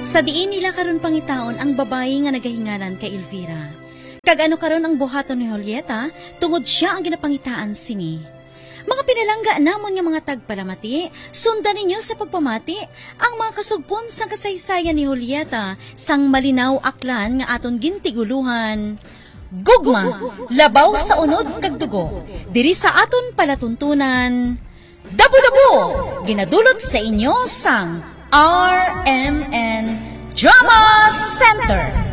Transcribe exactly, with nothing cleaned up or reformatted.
Sa diin nila karon pangitaon ang babayi nga nagahinganan kay Elvira. Kag ano karon ang buhaton ni Julieta, tungod siya ang ginapangitaan sini. Mga pinalangga namon nga mga tagpalamati, sundan ninyo sa pagpamati ang mga kasugpon sang kasaysayan ni Julieta sang malinaw aklan nga aton gintiguluhan. Gugma, labaw sa unod kag dugo, diri sa aton palatuntunan. Dabo-dabo, ginadulot sa inyo sang R M N Drama Center.